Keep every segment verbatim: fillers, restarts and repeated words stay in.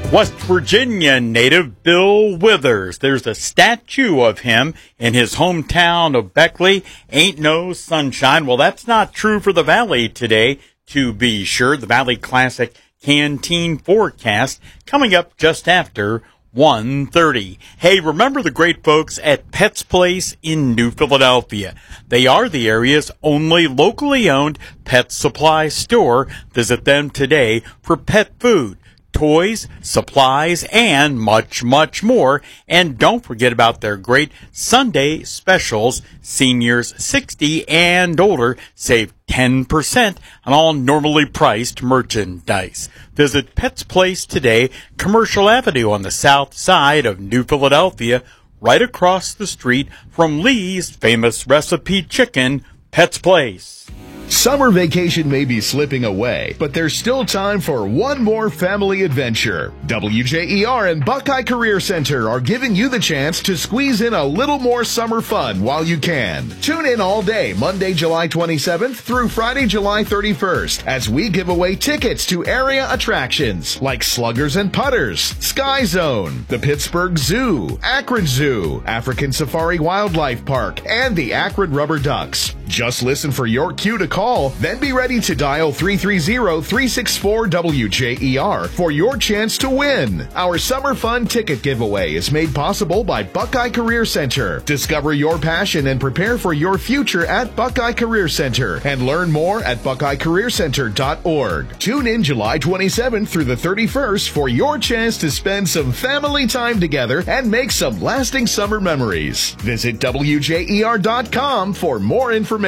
West Virginia native Bill Withers. There's a statue of him in his hometown of Beckley. Ain't no sunshine. Well, that's not true for the Valley today, to be sure. The Valley Classic Canteen forecast coming up just after one thirty. Hey, remember the great folks at Pet's Place in New Philadelphia. They are the area's only locally owned pet supply store. Visit them today for pet food, toys, supplies, and much, much more. And don't forget about their great Sunday specials. Seniors sixty and older save ten percent on all normally priced merchandise. Visit Pet's Place today, Commercial Avenue on the south side of New Philadelphia, right across the street from Lee's famous recipe chicken. Pet's Place. Summer vacation may be slipping away, but there's still time for one more family adventure. W J E R and Buckeye Career Center are giving you the chance to squeeze in a little more summer fun while you can. Tune in all day, Monday, July twenty-seventh through Friday, July thirty-first, as we give away tickets to area attractions like Sluggers and Putters, Sky Zone, the Pittsburgh Zoo, Akron Zoo, African Safari Wildlife Park, and the Akron Rubber Ducks. Just listen for your cue to call, then be ready to dial three three zero, three six four, W J E R for your chance to win. Our Summer Fun Ticket Giveaway is made possible by Buckeye Career Center. Discover your passion and prepare for your future at Buckeye Career Center, and learn more at buckeye career center dot org. Tune in July twenty-seventh through the thirty-first for your chance to spend some family time together and make some lasting summer memories. Visit W J E R dot com for more information.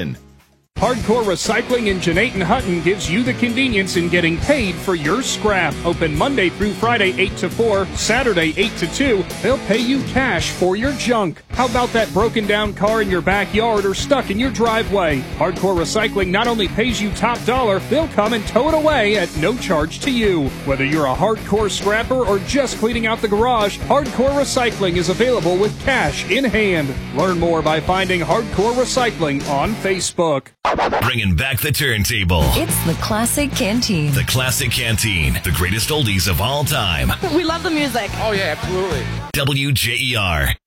Hardcore Recycling in Jeanette Hutton gives you the convenience in getting paid for your scrap. Open Monday through Friday, eight to four, Saturday, eight to two. They'll pay you cash for your junk. How about that broken down car in your backyard or stuck in your driveway? Hardcore Recycling not only pays you top dollar, they'll come and tow it away at no charge to you. Whether you're a hardcore scrapper or just cleaning out the garage, Hardcore Recycling is available with cash in hand. Learn more by finding Hardcore Recycling on Facebook. Bringing back the turntable. It's the Classic Canteen. The Classic Canteen. The greatest oldies of all time. We love the music. Oh, yeah, absolutely. W J E R.